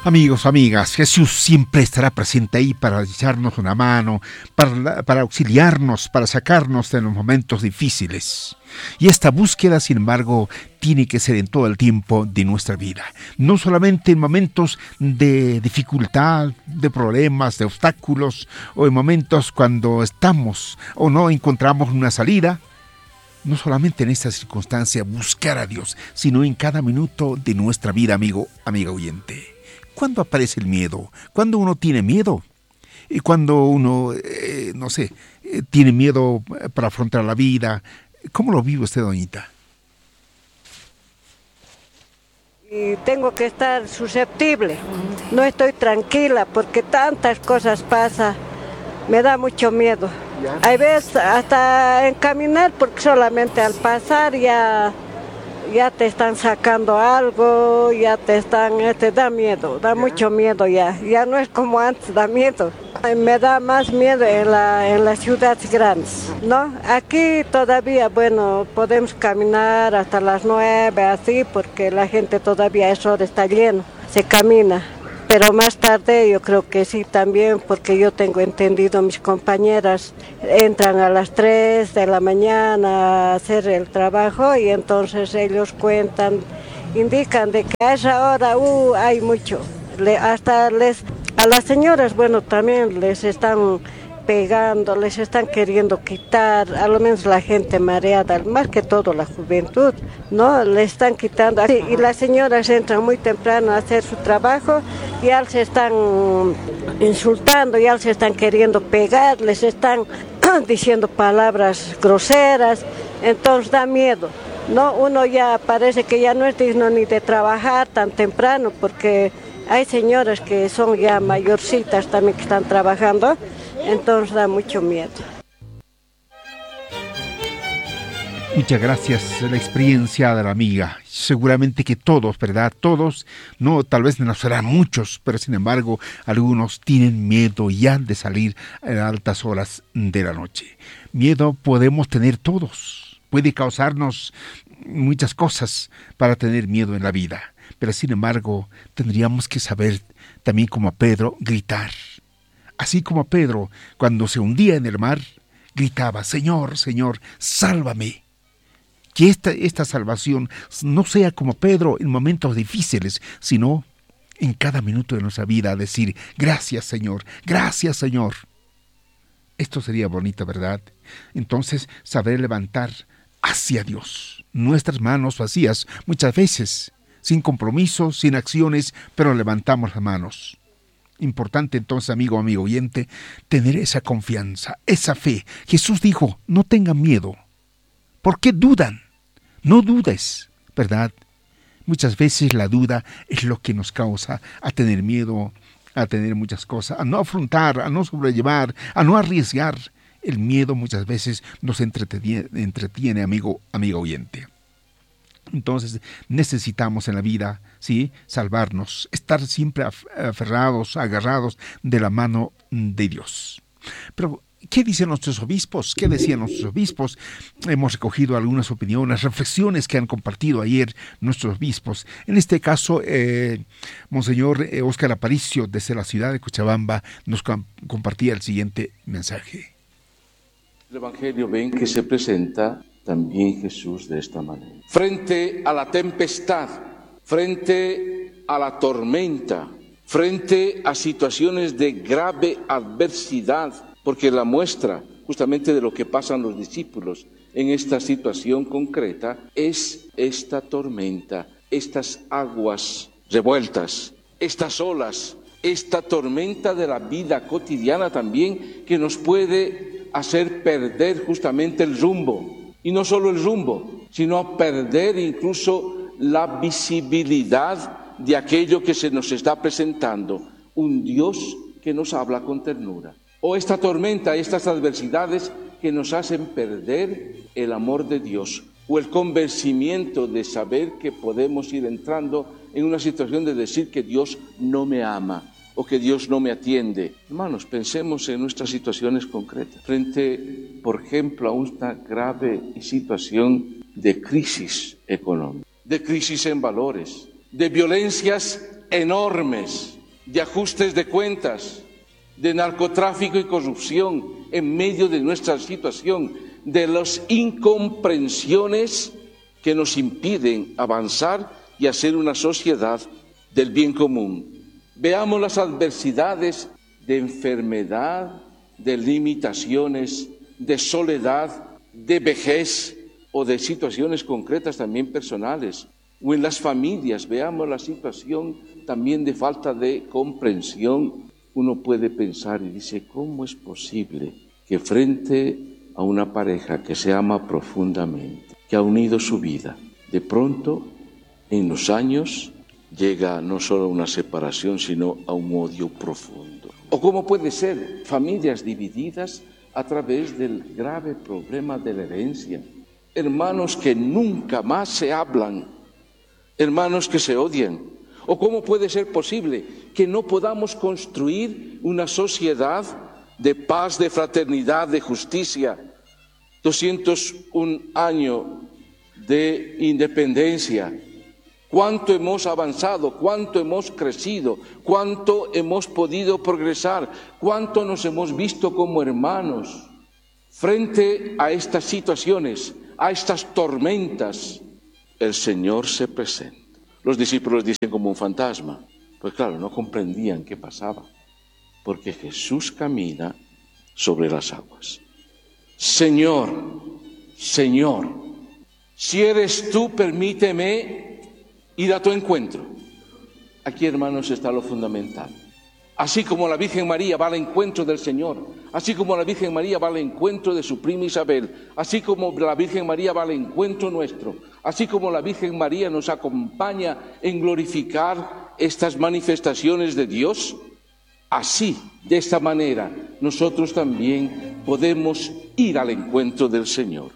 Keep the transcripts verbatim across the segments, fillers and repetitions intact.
Amigos, amigas, Jesús siempre estará presente ahí para echarnos una mano, para, para auxiliarnos, para sacarnos de los momentos difíciles. Y esta búsqueda, sin embargo, tiene que ser en todo el tiempo de nuestra vida. No solamente en momentos de dificultad, de problemas, de obstáculos, o en momentos cuando estamos o no encontramos una salida. No solamente en esta circunstancia buscar a Dios, sino en cada minuto de nuestra vida, amigo, amiga oyente. ¿Cuándo aparece el miedo? ¿Cuándo uno tiene miedo? Y cuando uno, eh, no sé, eh, tiene miedo para afrontar la vida. ¿Cómo lo vive usted, doñita? Y tengo que estar susceptible. No estoy tranquila porque tantas cosas pasan. Me da mucho miedo. Hay veces hasta en caminar, porque solamente al pasar ya... ya te están sacando algo, ya te están, te da miedo, da mucho miedo ya, ya no es como antes, da miedo. Me da más miedo en la, en las ciudades grandes, ¿no? Aquí todavía, bueno, podemos caminar hasta las nueve, así, porque la gente todavía a esa hora está lleno, se camina. Pero más tarde yo creo que sí también, porque yo tengo entendido, mis compañeras entran a las tres de la mañana a hacer el trabajo y entonces ellos cuentan, indican de que a esa hora uh, hay mucho. Le, hasta les, a las señoras, bueno, también les están pegando, les están queriendo quitar, a lo menos la gente mareada, más que todo la juventud, ¿no? Le están quitando. Y las señoras entran muy temprano a hacer su trabajo, ya se están insultando, ya se están queriendo pegar, les están diciendo palabras groseras, entonces da miedo, ¿no? Uno ya parece que ya no es digno ni de trabajar tan temprano, porque hay señoras que son ya mayorcitas también que están trabajando. Entonces da mucho miedo. Muchas gracias, la experiencia de la amiga. Seguramente que todos, ¿verdad? Todos, no, tal vez no serán muchos, pero sin embargo, algunos tienen miedo ya de salir a altas horas de la noche. Miedo podemos tener todos. Puede causarnos muchas cosas para tener miedo en la vida. Pero sin embargo, tendríamos que saber también como a Pedro gritar. Así como Pedro, cuando se hundía en el mar, gritaba, Señor, Señor, sálvame. Que esta, esta salvación no sea como Pedro en momentos difíciles, sino en cada minuto de nuestra vida, decir, gracias, Señor, gracias, Señor. Esto sería bonito, ¿verdad? Entonces, saber levantar hacia Dios nuestras manos vacías, muchas veces, sin compromisos, sin acciones, pero levantamos las manos. Importante entonces, amigo, amigo oyente, tener esa confianza, esa fe. Jesús dijo, no tengan miedo. ¿Por qué dudan? No dudes, ¿verdad? Muchas veces la duda es lo que nos causa a tener miedo, a tener muchas cosas, a no afrontar, a no sobrellevar, a no arriesgar. El miedo muchas veces nos entretiene, entretiene amigo, amigo oyente. Entonces necesitamos en la vida, sí, salvarnos, estar siempre aferrados, agarrados de la mano de Dios. Pero, ¿qué dicen nuestros obispos? ¿Qué decían nuestros obispos? Hemos recogido algunas opiniones, reflexiones que han compartido ayer nuestros obispos. En este caso, eh, Monseñor Óscar Aparicio, desde la ciudad de Cochabamba, nos com- compartía el siguiente mensaje. El Evangelio ven que se presenta también Jesús de esta manera. Frente a la tempestad, frente a la tormenta, frente a situaciones de grave adversidad, porque la muestra justamente de lo que pasan los discípulos en esta situación concreta es esta tormenta, estas aguas revueltas, estas olas, esta tormenta de la vida cotidiana también que nos puede hacer perder justamente el rumbo. Y no solo el rumbo, sino perder incluso la visibilidad de aquello que se nos está presentando. Un Dios que nos habla con ternura. O esta tormenta, estas adversidades que nos hacen perder el amor de Dios. O el convencimiento de saber que podemos ir entrando en una situación de decir que Dios no me ama. O que Dios no me atiende. Hermanos, pensemos en nuestras situaciones concretas. Frente, por ejemplo, a una grave situación de crisis económica, de crisis en valores, de violencias enormes, de ajustes de cuentas, de narcotráfico y corrupción en medio de nuestra situación, de las incomprensiones que nos impiden avanzar y hacer una sociedad del bien común. Veamos las adversidades de enfermedad, de limitaciones, de soledad, de vejez o de situaciones concretas también personales, o en las familias. Veamos la situación también de falta de comprensión. Uno puede pensar y dice, ¿cómo es posible que frente a una pareja que se ama profundamente, que ha unido su vida, de pronto en los años llega no solo a una separación, sino a un odio profundo? ¿O cómo puede ser familias divididas a través del grave problema de la herencia? Hermanos que nunca más se hablan, hermanos que se odian. ¿O cómo puede ser posible que no podamos construir una sociedad de paz, de fraternidad, de justicia? doscientos un años de independencia. ¿Cuánto hemos avanzado? ¿Cuánto hemos crecido? ¿Cuánto hemos podido progresar? ¿Cuánto nos hemos visto como hermanos? Frente a estas situaciones, a estas tormentas, el Señor se presenta. Los discípulos dicen como un fantasma. Pues claro, no comprendían qué pasaba, porque Jesús camina sobre las aguas. Señor, Señor, si eres tú, permíteme ir a tu encuentro. Aquí, hermanos, está lo fundamental. Así como la Virgen María va al encuentro del Señor, así como la Virgen María va al encuentro de su prima Isabel, así como la Virgen María va al encuentro nuestro, así como la Virgen María nos acompaña en glorificar estas manifestaciones de Dios, así, de esta manera, nosotros también podemos ir al encuentro del Señor.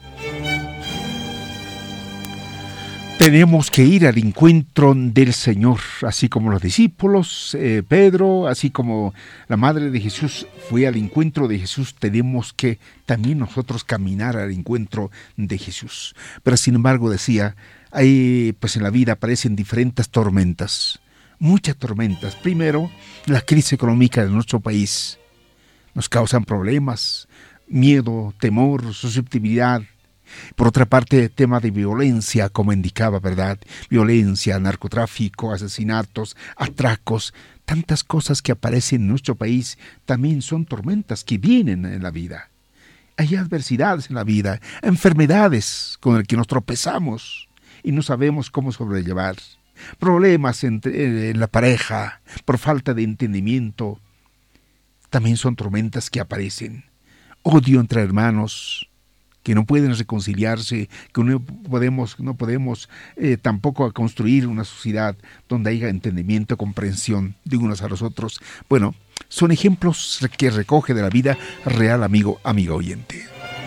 Tenemos que ir al encuentro del Señor, así como los discípulos, eh, Pedro, así como la Madre de Jesús fue al encuentro de Jesús, tenemos que también nosotros caminar al encuentro de Jesús. Pero sin embargo, decía, hay, pues en la vida aparecen diferentes tormentas, muchas tormentas. Primero, la crisis económica de nuestro país nos causan problemas, miedo, temor, susceptibilidad. Por otra parte, tema de violencia, como indicaba, ¿verdad? Violencia, narcotráfico, asesinatos, atracos, tantas cosas que aparecen en nuestro país también son tormentas que vienen en la vida. Hay adversidades en la vida, enfermedades con las que nos tropezamos y no sabemos cómo sobrellevar. Problemas entre, en la pareja por falta de entendimiento. También son tormentas que aparecen. Odio entre hermanos que no pueden reconciliarse, que no podemos, no podemos eh, tampoco construir una sociedad donde haya entendimiento, comprensión de unos a los otros. Bueno, son ejemplos que recoge de la vida real, amigo, amigo oyente.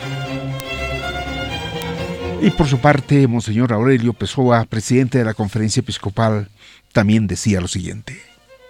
Y por su parte, Monseñor Aurelio Pessoa, presidente de la Conferencia Episcopal, también decía lo siguiente.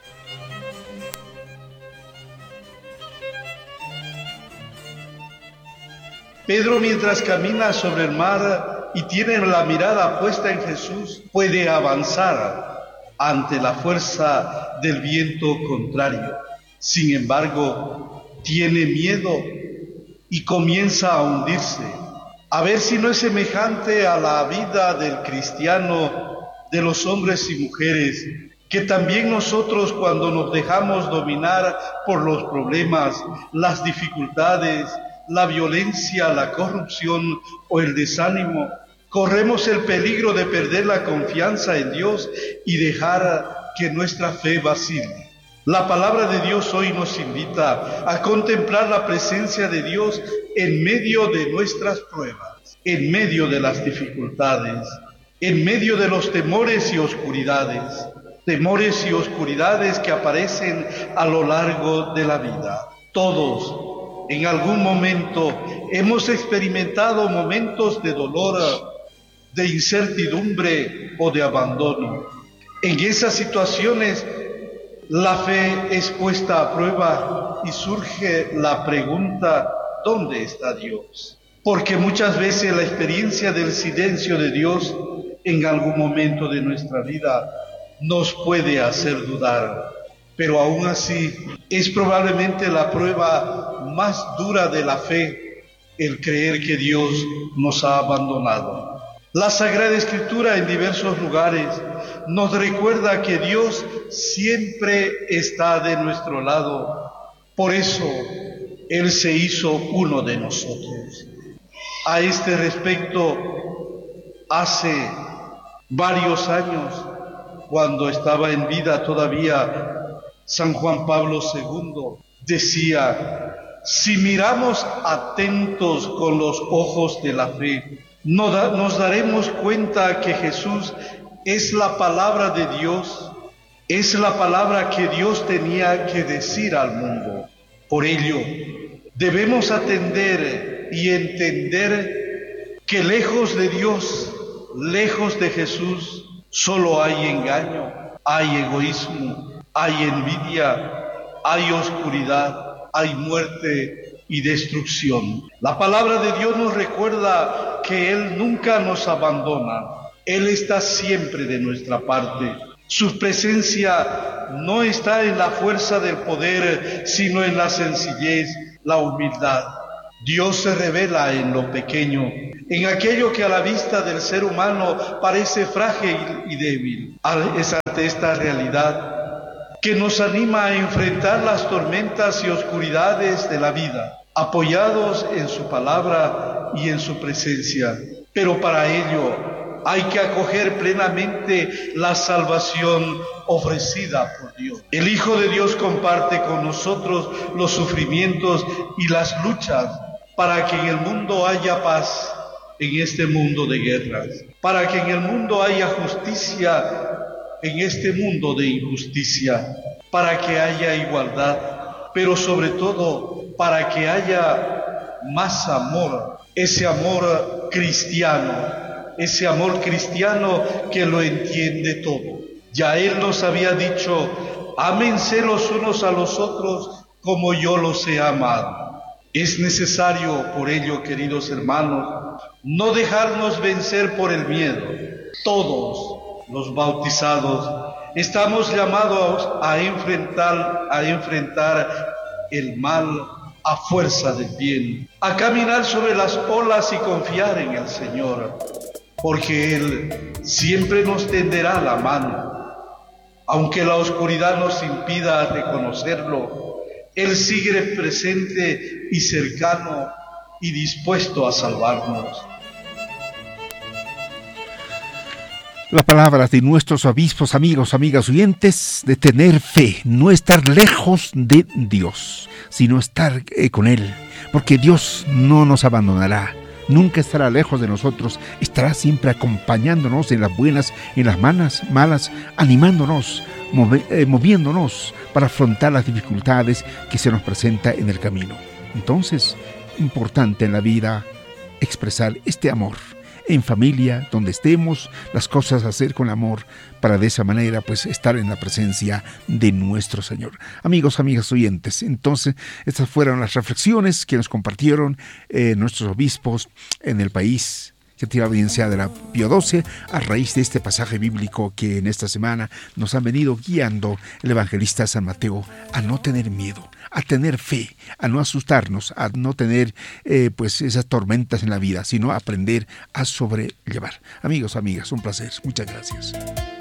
Pedro, mientras camina sobre el mar y tiene la mirada puesta en Jesús, puede avanzar ante la fuerza del viento contrario. Sin embargo, tiene miedo y comienza a hundirse. A ver si no es semejante a la vida del cristiano, de los hombres y mujeres, que también nosotros, cuando nos dejamos dominar por los problemas, las dificultades, la violencia, la corrupción o el desánimo, corremos el peligro de perder la confianza en Dios y dejar que nuestra fe vacile. La palabra de Dios hoy nos invita a contemplar la presencia de Dios en medio de nuestras pruebas, en medio de las dificultades, en medio de los temores y oscuridades, temores y oscuridades que aparecen a lo largo de la vida. Todos, en algún momento hemos experimentado momentos de dolor, de incertidumbre o de abandono. En esas situaciones, la fe es puesta a prueba y surge la pregunta, ¿dónde está Dios? Porque muchas veces la experiencia del silencio de Dios en algún momento de nuestra vida nos puede hacer dudar. pero aún así es probablemente la prueba más dura de la fe, el creer que Dios nos ha abandonado. La Sagrada Escritura en diversos lugares nos recuerda que Dios siempre está de nuestro lado. Por eso Él se hizo uno de nosotros. A este respecto, hace varios años, cuando estaba en vida todavía San Juan Pablo segundo, decía: si miramos atentos con los ojos de la fe, nos daremos cuenta que Jesús es la palabra de Dios, es la palabra que Dios tenía que decir al mundo. Por ello, debemos atender y entender que lejos de Dios, lejos de Jesús, solo hay engaño, hay egoísmo, hay envidia, hay oscuridad, hay muerte y destrucción. La palabra de Dios nos recuerda que Él nunca nos abandona. Él está siempre de nuestra parte. Su presencia no está en la fuerza del poder, sino en la sencillez, la humildad. Dios se revela en lo pequeño, en aquello que a la vista del ser humano parece frágil y débil. Es ante esta realidad que nos anima a enfrentar las tormentas y oscuridades de la vida, apoyados en su palabra y en su presencia. Pero para ello hay que acoger plenamente la salvación ofrecida por Dios. El Hijo de Dios comparte con nosotros los sufrimientos y las luchas para que en el mundo haya paz, en este mundo de guerras, para que en el mundo haya justicia, en este mundo de injusticia, para que haya igualdad, pero sobre todo para que haya más amor, ese amor cristiano, ese amor cristiano que lo entiende todo. Ya Él nos había dicho: ámense los unos a los otros como yo los he amado. Es necesario, por ello, queridos hermanos, no dejarnos vencer por el miedo. Todos los bautizados estamos llamados a enfrentar, a enfrentar el mal a fuerza del bien, a caminar sobre las olas y confiar en el Señor, porque Él siempre nos tenderá la mano. Aunque la oscuridad nos impida reconocerlo, Él sigue presente y cercano y dispuesto a salvarnos. La palabra de nuestros obispos, amigos, amigas oyentes, de tener fe, no estar lejos de Dios, sino estar eh, con Él, porque Dios no nos abandonará. Nunca estará lejos de nosotros, estará siempre acompañándonos en las buenas, en las malas, malas, animándonos, move, eh, moviéndonos para afrontar las dificultades que se nos presentan en el camino. Entonces, importante en la vida expresar este amor. En familia, donde estemos, las cosas a hacer con amor, para de esa manera pues estar en la presencia de nuestro Señor. Amigos, amigas oyentes, entonces estas fueron las reflexiones que nos compartieron eh, nuestros obispos en el país, que tiene la audiencia de la Pío doce, a raíz de este pasaje bíblico que en esta semana nos han venido guiando el evangelista San Mateo a no tener miedo, a tener fe, a no asustarnos, a no tener eh, pues esas tormentas en la vida, sino a aprender a sobrellevar. Amigos, amigas, un placer. Muchas gracias.